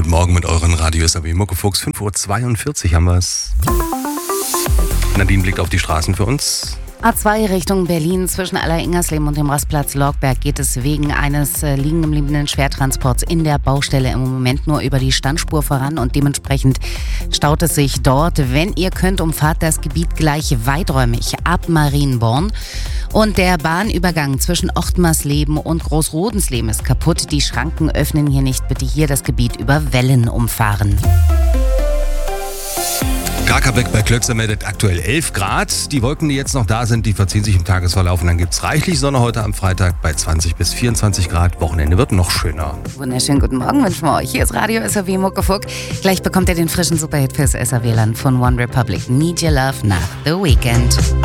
guten Morgen mit euren Radio SAW Muckefuchs. 5:42 Uhr haben wir es. Nadine blickt auf die Straßen für uns. A2 Richtung Berlin zwischen Aller-Ingersleben und dem Rastplatz Lorgberg geht es wegen eines liegen gebliebenen Schwertransports in der Baustelle im Moment nur über die Standspur voran und dementsprechend staut es sich dort. Wenn ihr könnt, umfahrt das Gebiet gleich weiträumig ab Marienborn. Und der Bahnübergang zwischen Ochtmarsleben und Großrodensleben ist kaputt. Die Schranken öffnen hier nicht. Bitte hier das Gebiet über Wellen umfahren. Krakauer bei Klöckser meldet aktuell 11 Grad. Die Wolken, die jetzt noch da sind, die verziehen sich im Tagesverlauf und dann gibt es reichlich Sonne heute am Freitag bei 20 bis 24 Grad. Wochenende wird noch schöner. Wunderschönen guten Morgen wünschen wir euch. Hier ist Radio SAW Muckefuck. Gleich bekommt ihr den frischen Superhit fürs SAW-Land von One Republic. Need Your Love nach The Weekend.